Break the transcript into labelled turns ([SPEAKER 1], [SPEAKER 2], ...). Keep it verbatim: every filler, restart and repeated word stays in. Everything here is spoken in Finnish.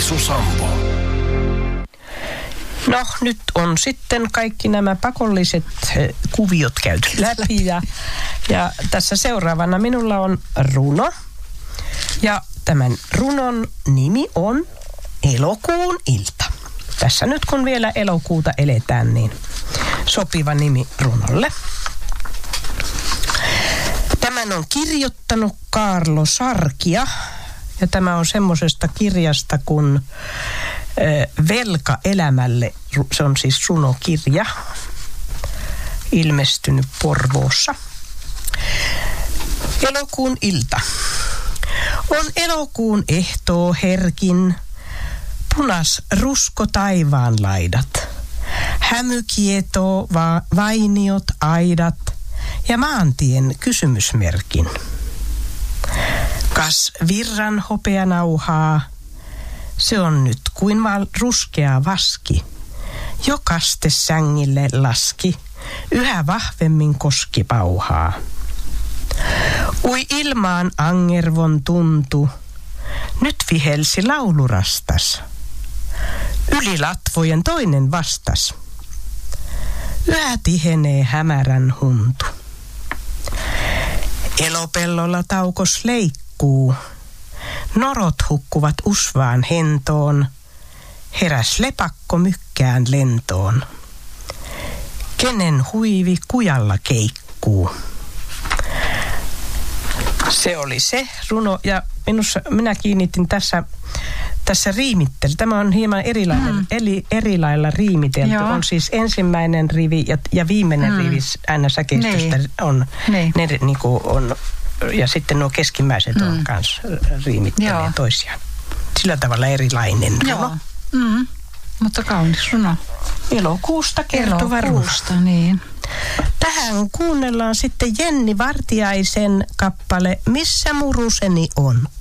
[SPEAKER 1] Essu Sampo.
[SPEAKER 2] No, nyt on sitten kaikki nämä pakolliset kuviot käyty läpi ja, ja tässä seuraavana minulla on runo. Ja tämän runon nimi on Elokuun ilta. Tässä nyt kun vielä elokuuta eletään, niin sopiva nimi runolle. Tämän on kirjoittanut Kaarlo Sarkia ja tämä on semmoisesta kirjasta kuin Velka elämälle. Se on siis runokirja, ilmestynyt Porvoossa. Elokuun ilta. On elokuun ehtoo herkin, punas rusko taivaan laidat. Hämy kietoo va- vainiot aidat ja maantien kysymysmerkin. Kas virran hopea nauhaa, se on nyt kuin vaan ruskea vaski. Jokaste sängille laski, yhä vahvemmin koski pauhaa. Ui ilmaan angervon tuntu, nyt vihelsi laulurastas. Yli latvojen toinen vastas. Yhä tihenee hämärän huntu. Elopellolla taukos leikkuu. Norot hukkuvat usvaan hentoon. Heräs lepakko mykkään lentoon. Kenen huivi kujalla keikkuu. Se oli se runo ja minussa, minä kiinnitin tässä, tässä riimittely. Tämä on hieman erilainen, mm. eli erilailla riimitelty. Joo. On siis ensimmäinen rivi ja, ja viimeinen mm. rivi aina säkeistöstä niin. on, ne, niin kuin on, ja sitten nuo keskimmäiset mm. on myös riimittelee toisiaan. Sillä tavalla erilainen runo.
[SPEAKER 3] Joo. Mm. Mutta kaunis runo.
[SPEAKER 2] Elokuusta kertova
[SPEAKER 3] Elokuusta, runo. Niin.
[SPEAKER 2] Tähän kuunnellaan sitten Jenni Vartiaisen kappale Missä muruseni on.